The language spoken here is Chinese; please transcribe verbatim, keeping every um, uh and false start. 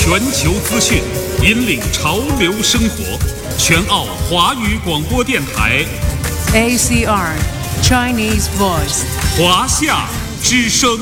全球资讯，引领潮流生活。全澳华语广播电台 A C R Chinese Voice 华夏之声。